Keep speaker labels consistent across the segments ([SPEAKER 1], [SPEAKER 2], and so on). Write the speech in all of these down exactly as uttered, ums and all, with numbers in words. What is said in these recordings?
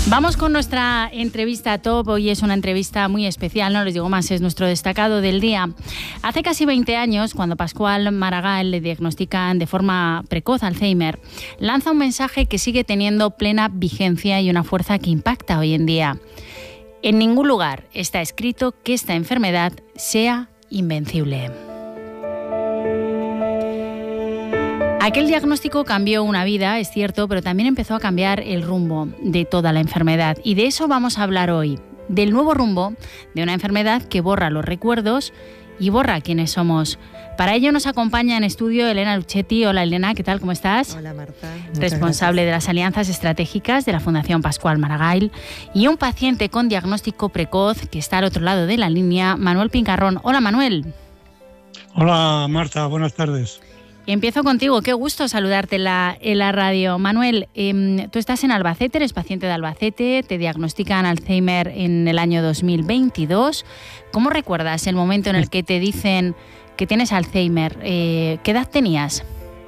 [SPEAKER 1] Vamos con nuestra entrevista top. Hoy es una entrevista muy especial, no les digo más, es nuestro destacado del día. Hace casi veinte años, cuando Pascual Maragall le diagnostican de forma precoz Alzheimer, lanza un mensaje que sigue teniendo plena vigencia y una fuerza que impacta hoy en día. En ningún lugar está escrito que esta enfermedad sea invencible. Aquel diagnóstico cambió una vida, es cierto, pero también empezó a cambiar el rumbo de toda la enfermedad. Y de eso vamos a hablar hoy, del nuevo rumbo de una enfermedad que borra los recuerdos y borra quiénes somos. Para ello nos acompaña en estudio Elena Luchetti. Hola Elena, ¿qué tal? ¿Cómo estás?
[SPEAKER 2] Hola Marta.
[SPEAKER 1] Responsable de las alianzas estratégicas de la Fundación Pascual Maragall. Y un paciente con diagnóstico precoz que está al otro lado de la línea, Manuel Pincarrón. Hola Manuel.
[SPEAKER 3] Hola Marta, buenas tardes.
[SPEAKER 1] Empiezo contigo, qué gusto saludarte en la, en la radio. Manuel, eh, tú estás en Albacete, eres paciente de Albacete, te diagnostican Alzheimer en el año dos mil veintidós. ¿Cómo recuerdas el momento en el que te dicen que tienes Alzheimer? Eh, ¿Qué edad tenías?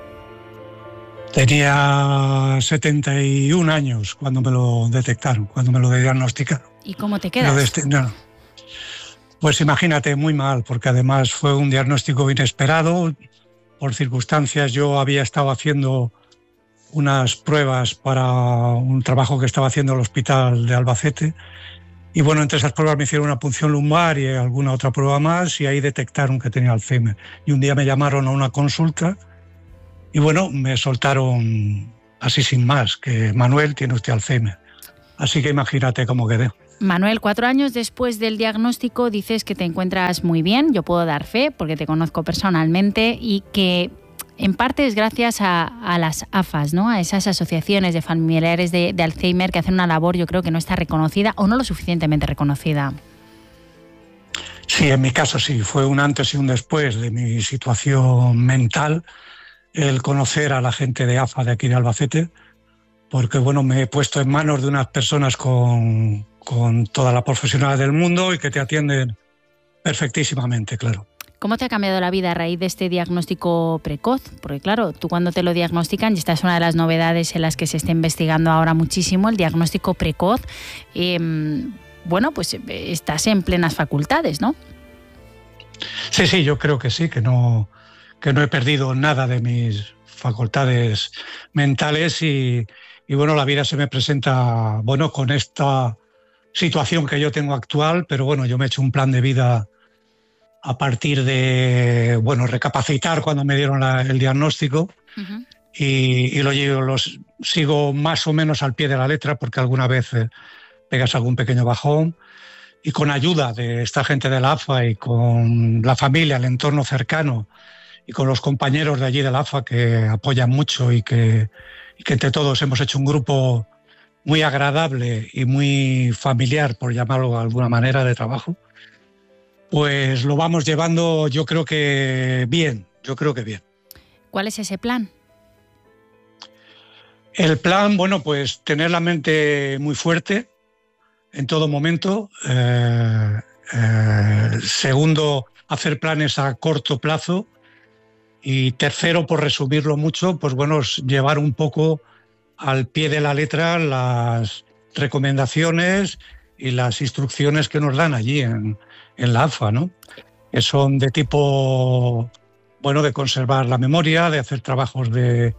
[SPEAKER 3] Tenía setenta y un años cuando me lo detectaron, cuando me lo diagnosticaron.
[SPEAKER 1] ¿Y cómo te quedas?
[SPEAKER 3] Este, no. Pues imagínate, muy mal, porque además fue un diagnóstico inesperado. Por circunstancias, yo había estado haciendo unas pruebas para un trabajo que estaba haciendo el hospital de Albacete. Y bueno, entre esas pruebas me hicieron una punción lumbar y alguna otra prueba más, y ahí detectaron que tenía Alzheimer. Y un día me llamaron a una consulta y bueno, me soltaron así sin más, que Manuel, tiene usted Alzheimer. Así que imagínate cómo quedé.
[SPEAKER 1] Manuel, cuatro años después del diagnóstico dices que te encuentras muy bien, yo puedo dar fe porque te conozco personalmente, y que en parte es gracias a, a las A F As, ¿no? A esas asociaciones de familiares de, de Alzheimer que hacen una labor, yo creo que no está reconocida o no lo suficientemente reconocida.
[SPEAKER 3] Sí, en mi caso sí, fue un antes y un después de mi situación mental el conocer a la gente de A F A de aquí de Albacete, porque bueno, me he puesto en manos de unas personas con, con toda la profesionalidad del mundo y que te atienden perfectísimamente, claro.
[SPEAKER 1] ¿Cómo te ha cambiado la vida a raíz de este diagnóstico precoz? Porque claro, tú cuando te lo diagnostican, y esta es una de las novedades en las que se está investigando ahora muchísimo, el diagnóstico precoz, eh, bueno, pues estás en plenas facultades, ¿no?
[SPEAKER 3] Sí, sí, yo creo que sí, que no, que no he perdido nada de mis facultades mentales y, y bueno, la vida se me presenta, bueno, con esta situación que yo tengo actual, pero bueno, yo me he hecho un plan de vida a partir de, bueno, recapacitar cuando me dieron la, el diagnóstico. Uh-huh. y, y lo, lo sigo más o menos al pie de la letra, porque alguna vez eh, pegas algún pequeño bajón, y con ayuda de esta gente de la A F A y con la familia, el entorno cercano y con los compañeros de allí de la A F A que apoyan mucho y que, y que entre todos hemos hecho un grupo muy agradable y muy familiar, por llamarlo de alguna manera, de trabajo, pues lo vamos llevando, yo creo que bien, yo creo que bien.
[SPEAKER 1] ¿Cuál es ese plan?
[SPEAKER 3] El plan, bueno, pues tener la mente muy fuerte en todo momento. Eh, eh, segundo, hacer planes a corto plazo. Y tercero, por resumirlo mucho, pues bueno, llevar un poco al pie de la letra las recomendaciones y las instrucciones que nos dan allí en, en la A F A, ¿no? Que son de tipo, bueno, de conservar la memoria, de hacer trabajos de,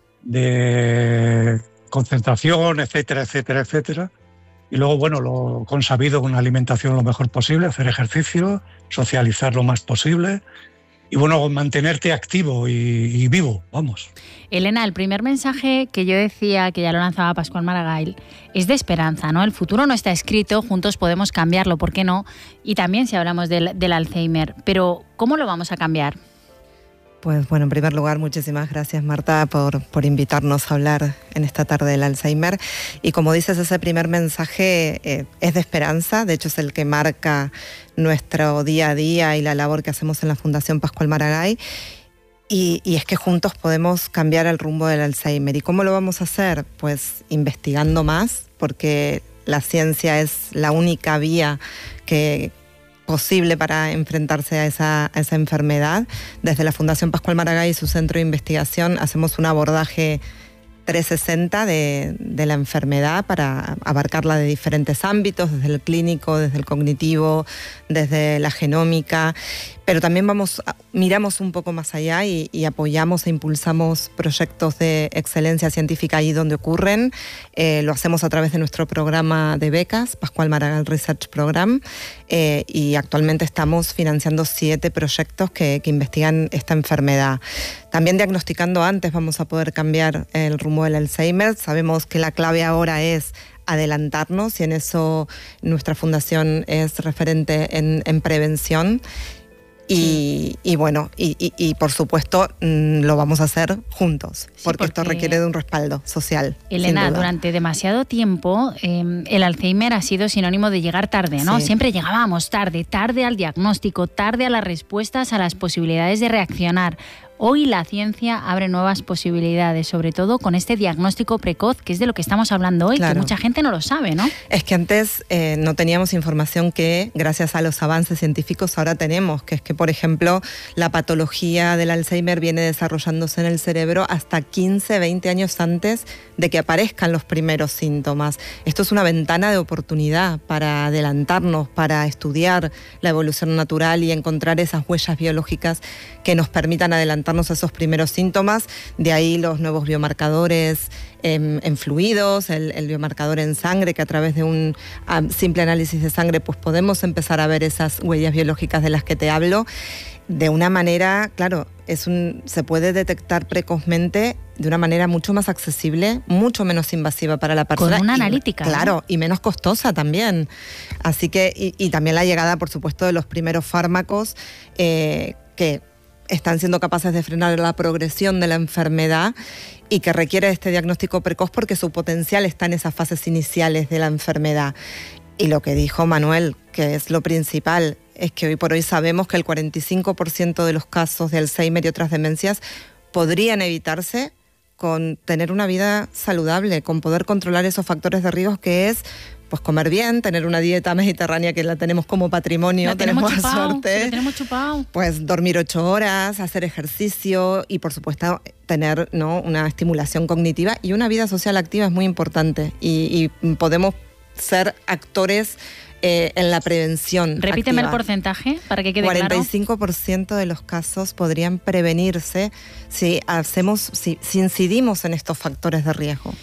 [SPEAKER 3] de concentración, etcétera, etcétera, etcétera. Y luego, bueno, lo consabido, una alimentación lo mejor posible, hacer ejercicio, socializar lo más posible. Y bueno, mantenerte activo y, y vivo, vamos.
[SPEAKER 1] Elena, el primer mensaje que yo decía, que ya lo lanzaba Pascual Maragall, es de esperanza, ¿no? El futuro no está escrito, juntos podemos cambiarlo, ¿por qué no? Y también si hablamos del, del Alzheimer, pero ¿cómo lo vamos a cambiar?
[SPEAKER 2] Pues bueno, en primer lugar, muchísimas gracias Marta por, por invitarnos a hablar en esta tarde del Alzheimer. Y como dices, ese primer mensaje eh, es de esperanza, de hecho es el que marca nuestro día a día y la labor que hacemos en la Fundación Pascual Maragall. Y, y es que juntos podemos cambiar el rumbo del Alzheimer. ¿Y cómo lo vamos a hacer? Pues investigando más, porque la ciencia es la única vía que posible para enfrentarse a esa, a esa enfermedad. Desde la Fundación Pascual Maragall y su centro de investigación hacemos un abordaje trescientos sesenta de, de la enfermedad para abarcarla de diferentes ámbitos, desde el clínico, desde el cognitivo, desde la genómica, pero también vamos, miramos un poco más allá y, y apoyamos e impulsamos proyectos de excelencia científica ahí donde ocurren. Eh, lo hacemos a través de nuestro programa de becas, Pascual Maragall Research Program, eh, y actualmente estamos financiando siete proyectos que, que investigan esta enfermedad. También diagnosticando antes vamos a poder cambiar el rumbo del Alzheimer. Sabemos que la clave ahora es adelantarnos y en eso nuestra fundación es referente en, en prevención. Y, sí. y bueno, y, y, y por supuesto mmm, lo vamos a hacer juntos, sí, porque, porque esto requiere de un respaldo social.
[SPEAKER 1] Elena, durante demasiado tiempo eh, el Alzheimer ha sido sinónimo de llegar tarde, ¿no? Sí. Siempre llegábamos tarde, tarde al diagnóstico, tarde a las respuestas, a las posibilidades de reaccionar. Hoy la ciencia abre nuevas posibilidades, sobre todo con este diagnóstico precoz, que es de lo que estamos hablando hoy, claro. Que mucha gente no lo sabe, ¿no?
[SPEAKER 2] Es que antes eh, no teníamos información que, gracias a los avances científicos, ahora tenemos, que es que, por ejemplo, la patología del Alzheimer viene desarrollándose en el cerebro hasta quince, veinte años antes de que aparezcan los primeros síntomas. Esto es una ventana de oportunidad para adelantarnos, para estudiar la evolución natural y encontrar esas huellas biológicas que nos permitan adelantarnos a esos primeros síntomas. De ahí los nuevos biomarcadores en, en fluidos, el, el biomarcador en sangre, que a través de un um, simple análisis de sangre pues podemos empezar a ver esas huellas biológicas de las que te hablo. De una manera, claro, es un, se puede detectar precozmente de una manera mucho más accesible, mucho menos invasiva para la persona.
[SPEAKER 1] Con una
[SPEAKER 2] y,
[SPEAKER 1] analítica.
[SPEAKER 2] Claro,
[SPEAKER 1] ¿no?
[SPEAKER 2] Y menos costosa también. Así que, y, y también la llegada, por supuesto, de los primeros fármacos eh, que están siendo capaces de frenar la progresión de la enfermedad y que requiere este diagnóstico precoz porque su potencial está en esas fases iniciales de la enfermedad. Y lo que dijo Manuel, que es lo principal, es que hoy por hoy sabemos que el cuarenta y cinco por ciento de los casos de Alzheimer y otras demencias podrían evitarse con tener una vida saludable, con poder controlar esos factores de riesgo que es pues comer bien, tener una dieta mediterránea que la tenemos como patrimonio,
[SPEAKER 1] la tenemos,
[SPEAKER 2] tenemos
[SPEAKER 1] chupao,
[SPEAKER 2] suerte.
[SPEAKER 1] La tenemos chupao.
[SPEAKER 2] Pues dormir ocho horas, hacer ejercicio y por supuesto tener, ¿no?, una estimulación cognitiva y una vida social activa es muy importante y, y podemos ser actores eh, en la prevención.
[SPEAKER 1] Repíteme
[SPEAKER 2] activa.
[SPEAKER 1] El porcentaje para que quede
[SPEAKER 2] cuarenta y cinco
[SPEAKER 1] claro.
[SPEAKER 2] por ciento de los casos podrían prevenirse si hacemos, si, si incidimos en estos factores de riesgo.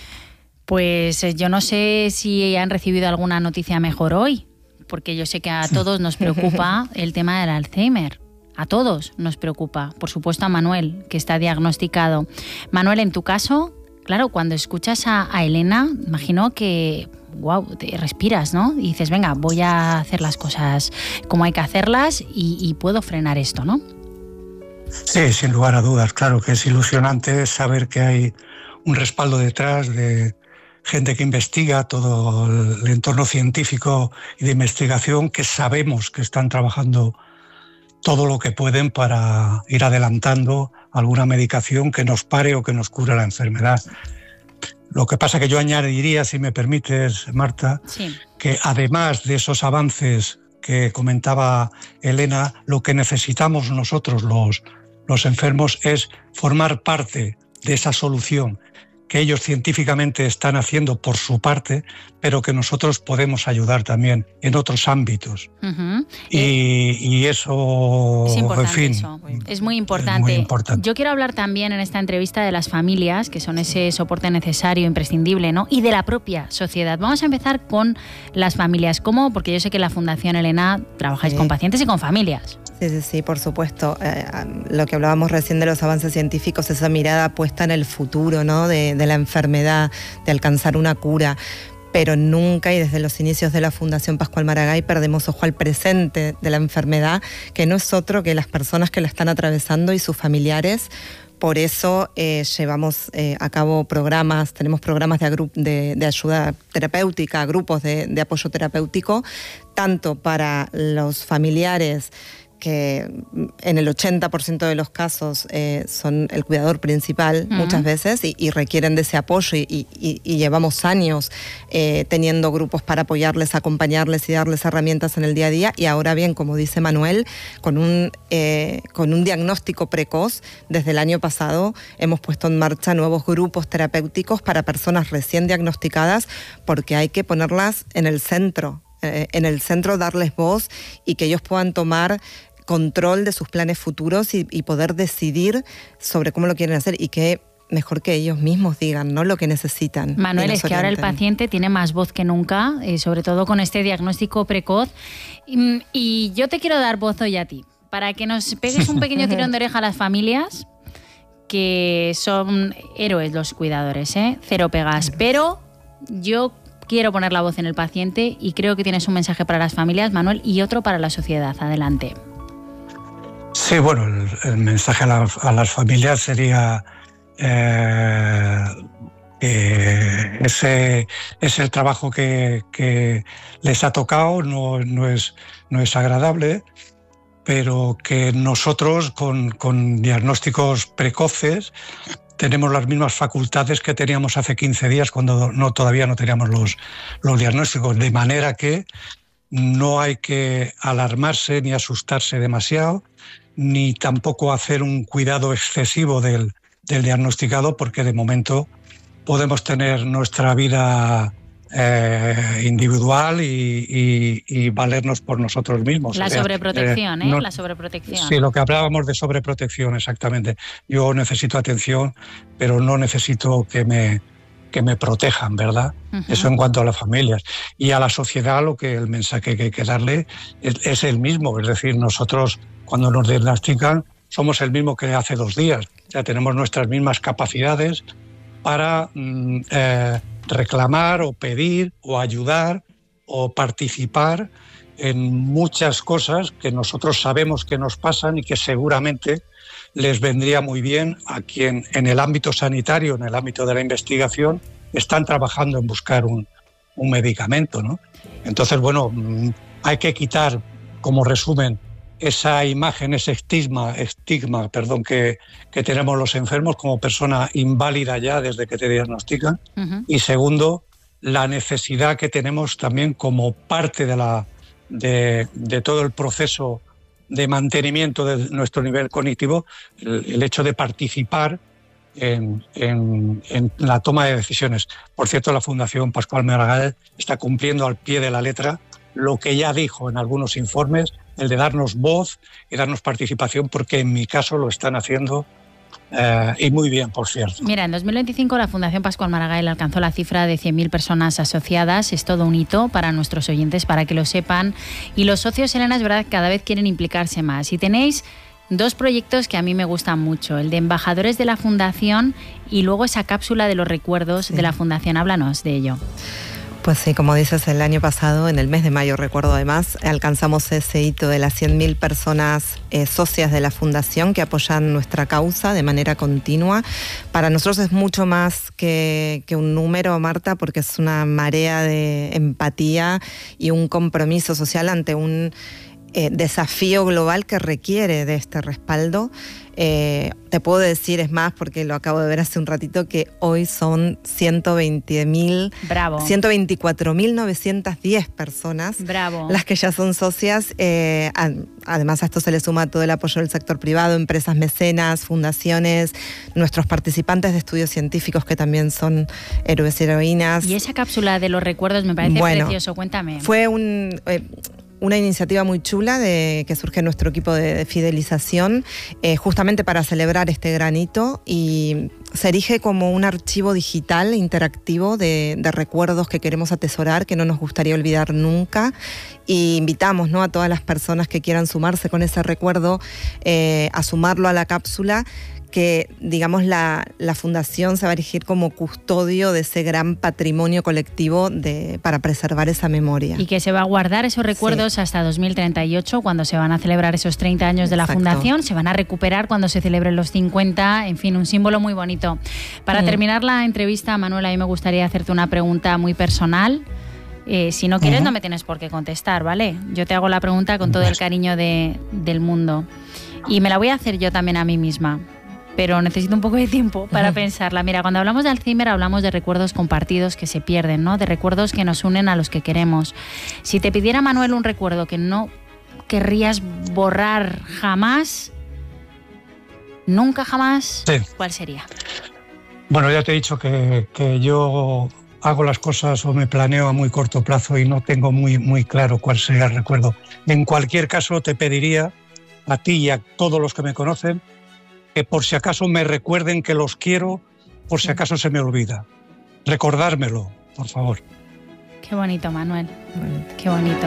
[SPEAKER 1] Pues yo no sé si han recibido alguna noticia mejor hoy, porque yo sé que a todos nos preocupa el tema del Alzheimer. A todos nos preocupa. Por supuesto a Manuel, que está diagnosticado. Manuel, en tu caso, claro, cuando escuchas a, a Elena, imagino que, wow, te respiras, ¿no? Y dices, venga, voy a hacer las cosas como hay que hacerlas y, y puedo frenar esto, ¿no?
[SPEAKER 3] Sí, sin lugar a dudas. Claro que es ilusionante saber que hay un respaldo detrás de gente que investiga, todo el entorno científico y de investigación, que sabemos que están trabajando todo lo que pueden para ir adelantando alguna medicación que nos pare o que nos cure la enfermedad. Lo que pasa que yo añadiría, si me permites, Marta,
[SPEAKER 1] sí,
[SPEAKER 3] que además de esos avances que comentaba Elena, lo que necesitamos nosotros los, los enfermos es formar parte de esa solución que ellos científicamente están haciendo por su parte, pero que nosotros podemos ayudar también en otros ámbitos. Uh-huh. y, y eso,
[SPEAKER 1] es importante,
[SPEAKER 3] en fin,
[SPEAKER 1] eso. Es muy importante.
[SPEAKER 3] Es muy importante.
[SPEAKER 1] Yo quiero hablar también en esta entrevista de las familias, que son ese soporte necesario, imprescindible, ¿no? Y de la propia sociedad. Vamos a empezar con las familias. ¿Cómo? Porque yo sé que en la Fundación Elena trabajáis sí. con pacientes y con familias.
[SPEAKER 2] Sí, sí, sí, por supuesto. Eh, lo que hablábamos recién de los avances científicos, esa mirada puesta en el futuro, ¿no?, de, de la enfermedad, de alcanzar una cura. Pero nunca, y desde los inicios de la Fundación Pascual Maragall, perdemos ojo al presente de la enfermedad, que no es otro que las personas que la están atravesando y sus familiares. Por eso eh, llevamos eh, a cabo programas, tenemos programas de, agru- de, de ayuda terapéutica, grupos de, de apoyo terapéutico, tanto para los familiares que en el ochenta por ciento de los casos eh, son el cuidador principal uh-huh. muchas veces y, y requieren de ese apoyo y, y, y llevamos años eh, teniendo grupos para apoyarles, acompañarles y darles herramientas en el día a día y ahora bien, como dice Manuel, con un, eh, con un diagnóstico precoz, desde el año pasado hemos puesto en marcha nuevos grupos terapéuticos para personas recién diagnosticadas porque hay que ponerlas en el centro, eh, en el centro darles voz y que ellos puedan tomar control de sus planes futuros y, y poder decidir sobre cómo lo quieren hacer y que mejor que ellos mismos digan, ¿no?, lo que necesitan.
[SPEAKER 1] Manuel, es que ahora el paciente tiene más voz que nunca, eh, sobre todo con este diagnóstico precoz. Y, y yo te quiero dar voz hoy a ti, para que nos pegues un pequeño tirón de oreja a las familias, que son héroes los cuidadores, ¿eh? Cero pegas. Pero yo quiero poner la voz en el paciente y creo que tienes un mensaje para las familias, Manuel, y otro para la sociedad. Adelante.
[SPEAKER 3] Sí, bueno, el, el mensaje a, la, a las familias sería eh, que ese es el trabajo que, que les ha tocado, no, no, es, no es agradable, pero que nosotros con, con diagnósticos precoces tenemos las mismas facultades que teníamos hace quince días cuando no, todavía no teníamos los, los diagnósticos, de manera que no hay que alarmarse ni asustarse demasiado, ni tampoco hacer un cuidado excesivo del, del diagnosticado, porque de momento podemos tener nuestra vida eh, individual y, y, y valernos por nosotros mismos.
[SPEAKER 1] La
[SPEAKER 3] o sea,
[SPEAKER 1] sobreprotección, ¿eh?
[SPEAKER 3] ¿eh? No,
[SPEAKER 1] la sobreprotección.
[SPEAKER 3] Sí, lo que hablábamos de sobreprotección, exactamente. Yo necesito atención, pero no necesito que me, que me protejan, ¿verdad? Uh-huh. Eso en cuanto a las familias. Y a la sociedad lo que el mensaje que hay que darle es, es el mismo, es decir, nosotros cuando nos diagnostican somos el mismo que hace dos días. O sea, tenemos nuestras mismas capacidades para mm, eh, reclamar o pedir o ayudar o participar en muchas cosas que nosotros sabemos que nos pasan y que seguramente les vendría muy bien a quien en el ámbito sanitario, en el ámbito de la investigación, están trabajando en buscar un, un medicamento, ¿no? Entonces, bueno, hay que quitar, como resumen, esa imagen, ese estigma, estigma perdón, que, que tenemos los enfermos como persona inválida ya desde que te diagnostican. Uh-huh. Y segundo, la necesidad que tenemos también como parte de, la, de, de todo el proceso de mantenimiento de nuestro nivel cognitivo, el, el hecho de participar en, en, en la toma de decisiones. Por cierto, la Fundación Pascual Maragall está cumpliendo al pie de la letra lo que ya dijo en algunos informes, el de darnos voz y darnos participación, porque en mi caso lo están haciendo eh, y muy bien, por cierto.
[SPEAKER 1] Mira, en dos mil veinticinco la Fundación Pascual Maragall alcanzó la cifra de cien mil personas asociadas. Es todo un hito para nuestros oyentes, para que lo sepan. Y los socios, Elena, es verdad que cada vez quieren implicarse más. Y tenéis dos proyectos que a mí me gustan mucho, el de embajadores de la Fundación y luego esa cápsula de los recuerdos sí. de la Fundación. Háblanos de ello.
[SPEAKER 2] Pues sí, como dices, el año pasado, en el mes de mayo, recuerdo además, alcanzamos ese hito de las cien mil personas eh, socias de la Fundación que apoyan nuestra causa de manera continua. Para nosotros es mucho más que, que un número, Marta, porque es una marea de empatía y un compromiso social ante un eh, desafío global que requiere de este respaldo. Eh, te puedo decir, es más, porque lo acabo de ver hace un ratito, que hoy son ciento veinte mil, ciento veinticuatro mil novecientas diez personas
[SPEAKER 1] Bravo.
[SPEAKER 2] las que ya son socias. Eh, a, además a esto se le suma todo el apoyo del sector privado, empresas mecenas, fundaciones, nuestros participantes de estudios científicos que también son héroes y heroínas.
[SPEAKER 1] Y esa cápsula de los recuerdos me parece
[SPEAKER 2] bueno,
[SPEAKER 1] precioso, cuéntame.
[SPEAKER 2] Fue un... Eh, Una iniciativa muy chula de, que surge en nuestro equipo de, de fidelización, eh, justamente para celebrar este gran hito, y se erige como un archivo digital interactivo de, de recuerdos que queremos atesorar, que no nos gustaría olvidar nunca, y invitamos, ¿no?, a todas las personas que quieran sumarse con ese recuerdo eh, a sumarlo a la cápsula, que, digamos, la, la Fundación se va a erigir como custodio de ese gran patrimonio colectivo de, para preservar esa memoria.
[SPEAKER 1] Y que se va a guardar esos recuerdos sí. hasta dos mil treinta y ocho, cuando se van a celebrar esos treinta años de Exacto. la Fundación, se van a recuperar cuando se celebren los cincuenta, en fin, un símbolo muy bonito. Para mm. terminar la entrevista, Manuel, a mí me gustaría hacerte una pregunta muy personal. Eh, si no quieres,
[SPEAKER 3] Uh-huh.
[SPEAKER 1] no me tienes por qué contestar, ¿vale? Yo te hago la pregunta con todo el cariño de, del mundo. Y me la voy a hacer yo también a mí misma, pero necesito un poco de tiempo para pensarla. Mira, cuando hablamos de Alzheimer hablamos de recuerdos compartidos que se pierden, ¿no? De recuerdos que nos unen a los que queremos. Si te pidiera, Manuel, un recuerdo que no querrías borrar jamás, nunca jamás,
[SPEAKER 3] sí.
[SPEAKER 1] ¿Cuál sería?
[SPEAKER 3] Bueno, ya te he dicho que, que yo hago las cosas o me planeo a muy corto plazo y no tengo muy, muy claro cuál sería el recuerdo. En cualquier caso, te pediría a ti y a todos los que me conocen que por si acaso me recuerden que los quiero, por si acaso se me olvida. Recordármelo, por favor.
[SPEAKER 1] Qué bonito, Manuel. Qué bonito.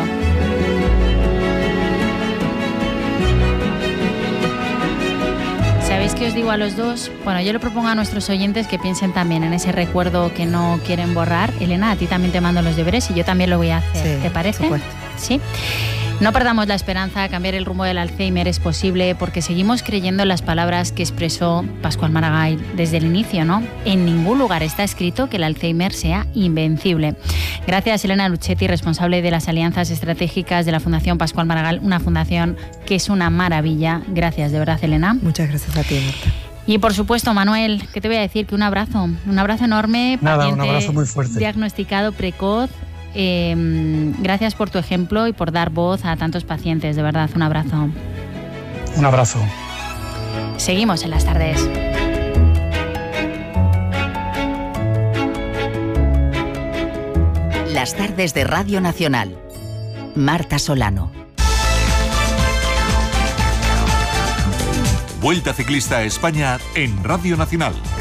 [SPEAKER 1] ¿Sabéis qué os digo a los dos? Bueno, yo le propongo a nuestros oyentes que piensen también en ese recuerdo que no quieren borrar. Elena, a ti también te mando los deberes y yo también lo voy a hacer.
[SPEAKER 2] Sí,
[SPEAKER 1] ¿Te parece?
[SPEAKER 2] por supuesto.
[SPEAKER 1] Sí. No perdamos la esperanza, cambiar el rumbo del Alzheimer es posible porque seguimos creyendo en las palabras que expresó Pascual Maragall desde el inicio, ¿no? En ningún lugar está escrito que el Alzheimer sea invencible. Gracias, Elena Luchetti, responsable de las alianzas estratégicas de la Fundación Pascual Maragall, una fundación que es una maravilla. Gracias, de verdad, Elena.
[SPEAKER 2] Muchas gracias a ti, Marta.
[SPEAKER 1] Y por supuesto, Manuel, ¿qué te voy a decir? Que un abrazo, un abrazo enorme.
[SPEAKER 3] Nada, un abrazo muy fuerte.
[SPEAKER 1] Diagnosticado precoz. Eh, gracias por tu ejemplo y por dar voz a tantos pacientes, de verdad, un abrazo.
[SPEAKER 3] Un abrazo.
[SPEAKER 1] Seguimos en las tardes.
[SPEAKER 4] Las tardes de Radio Nacional. Marta Solano.
[SPEAKER 5] Vuelta Ciclista a España en Radio Nacional.